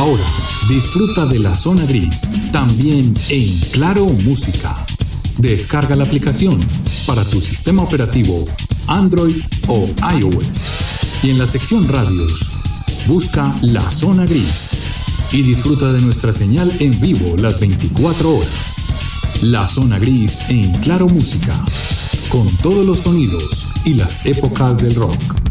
Ahora, disfruta de la zona gris, también en Claro Música. Descarga la aplicación para tu sistema operativo Android o iOS. Y en la sección radios, busca La Zona Gris y disfruta de nuestra señal en vivo las 24 horas. La Zona Gris en Claro Música, con todos los sonidos y las épocas del rock.